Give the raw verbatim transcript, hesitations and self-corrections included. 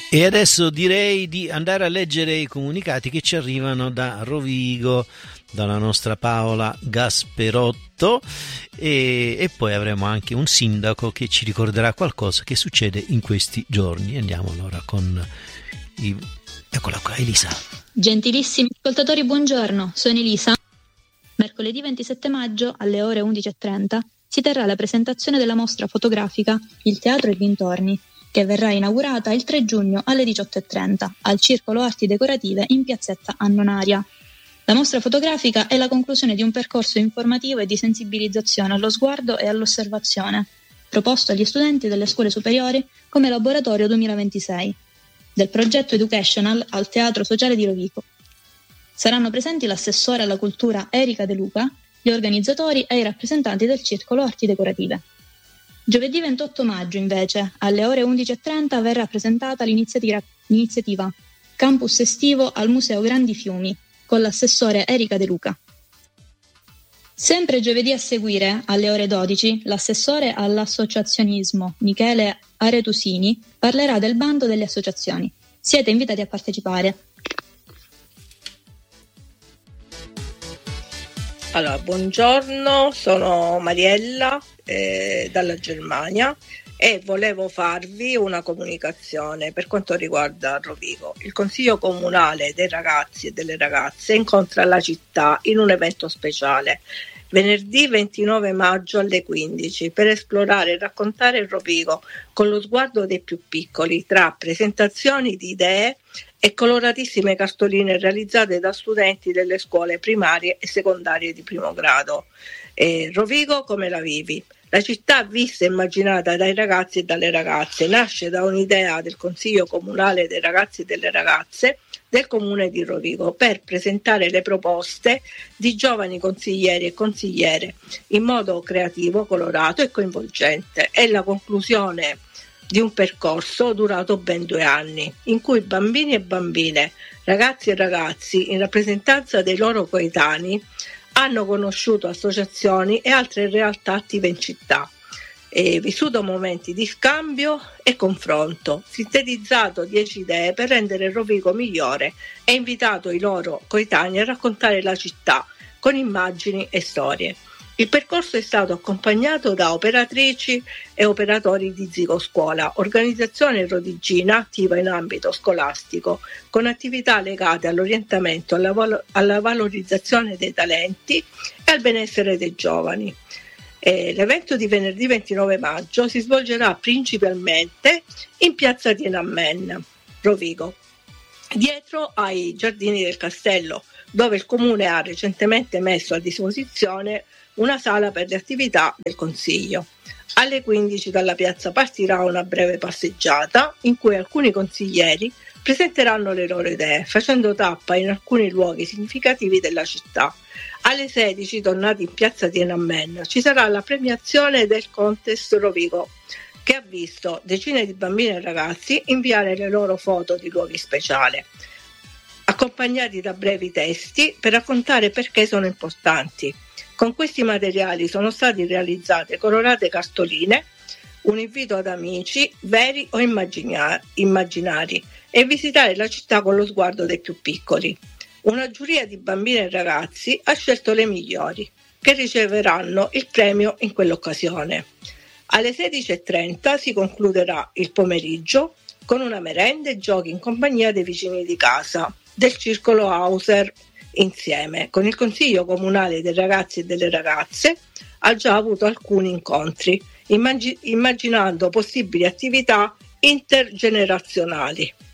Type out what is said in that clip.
E adesso direi di andare a leggere i comunicati che ci arrivano da Rovigo, dalla nostra Paola Gasperotto, e, e poi avremo anche un sindaco che ci ricorderà qualcosa che succede in questi giorni. Andiamo allora con i... eccola qua, Elisa. Gentilissimi ascoltatori, buongiorno, sono Elisa. Mercoledì ventisette maggio alle ore undici e trenta si terrà la presentazione della mostra fotografica Il Teatro e dintorni, che verrà inaugurata il tre giugno alle diciotto e trenta al Circolo Arti Decorative in piazzetta Annonaria. La mostra fotografica è la conclusione di un percorso informativo e di sensibilizzazione allo sguardo e all'osservazione, proposto agli studenti delle scuole superiori come laboratorio duemilaventisei, del progetto Educational al Teatro Sociale di Rovigo. Saranno presenti l'assessore alla cultura Erika De Luca, gli organizzatori e i rappresentanti del Circolo Arti Decorative. Giovedì ventotto maggio, invece, alle ore undici e trenta verrà presentata l'iniziativa, l'iniziativa Campus Estivo al Museo Grandi Fiumi, con l'assessore Erika De Luca. Sempre giovedì a seguire, alle ore dodici, l'assessore all'associazionismo Michele Aretusini parlerà del bando delle associazioni. Siete invitati a partecipare. Allora, buongiorno, sono Mariella eh, dalla Germania e volevo farvi una comunicazione per quanto riguarda Rovigo. Il Consiglio Comunale dei Ragazzi e delle Ragazze incontra la città in un evento speciale venerdì ventinove maggio alle quindici per esplorare e raccontare Rovigo con lo sguardo dei più piccoli, tra presentazioni di idee e coloratissime cartoline realizzate da studenti delle scuole primarie e secondarie di primo grado. Eh, Rovigo come la vivi? La città vista e immaginata dai ragazzi e dalle ragazze nasce da un'idea del Consiglio Comunale dei Ragazzi e delle Ragazze del Comune di Rovigo per presentare le proposte di giovani consiglieri e consigliere in modo creativo, colorato e coinvolgente. È la conclusione di un percorso durato ben due anni, in cui bambini e bambine, ragazzi e ragazzi, in rappresentanza dei loro coetanei, hanno conosciuto associazioni e altre realtà attive in città, e vissuto momenti di scambio e confronto, sintetizzato dieci idee per rendere Rovigo migliore e invitato i loro coetanei a raccontare la città con immagini e storie. Il percorso è stato accompagnato da operatrici e operatori di Zigo Scuola, organizzazione rodigina attiva in ambito scolastico, con attività legate all'orientamento, alla, val- alla valorizzazione dei talenti e al benessere dei giovani. E l'evento di venerdì ventinove maggio si svolgerà principalmente in piazza Tienanmen, Rovigo, dietro ai giardini del castello, dove il comune ha recentemente messo a disposizione una sala per le attività del Consiglio. Alle quindici dalla piazza partirà una breve passeggiata in cui alcuni consiglieri presenteranno le loro idee, facendo tappa in alcuni luoghi significativi della città. Alle sedici, tornati in piazza Tienanmen, ci sarà la premiazione del Contest Rovigo, che ha visto decine di bambini e ragazzi inviare le loro foto di luoghi speciali, accompagnati da brevi testi per raccontare perché sono importanti. Con questi materiali sono stati realizzate colorate cartoline, un invito ad amici, veri o immagina- immaginari, e visitare la città con lo sguardo dei più piccoli. Una giuria di bambini e ragazzi ha scelto le migliori, che riceveranno il premio in quell'occasione. Alle sedici e trenta si concluderà il pomeriggio con una merenda e giochi in compagnia dei vicini di casa, del circolo Hauser. Insieme con il Consiglio Comunale dei Ragazzi e delle Ragazze ha già avuto alcuni incontri, immag- immaginando possibili attività intergenerazionali.